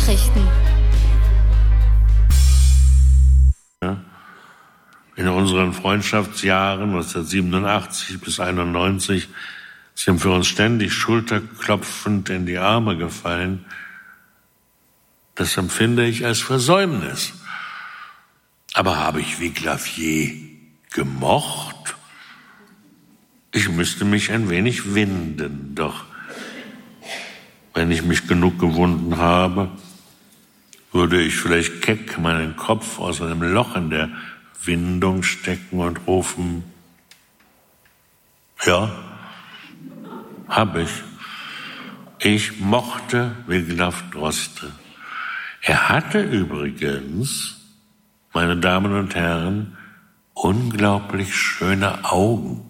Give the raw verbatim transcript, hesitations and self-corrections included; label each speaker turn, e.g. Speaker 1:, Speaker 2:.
Speaker 1: Nachrichten.
Speaker 2: In unseren Freundschaftsjahren neunzehnhundertsiebenundachtzig bis einundneunzig sind wir uns ständig schulterklopfend in die Arme gefallen. Das empfinde ich als Versäumnis. Aber habe ich Wiglaf je gemocht? Ich müsste mich ein wenig winden, doch wenn ich mich genug gewunden habe, würde ich vielleicht keck meinen Kopf aus einem Loch in der Windung stecken und rufen, ja, hab ich. Ich mochte Wiglaf Droste. Er hatte übrigens, meine Damen und Herren, unglaublich schöne Augen.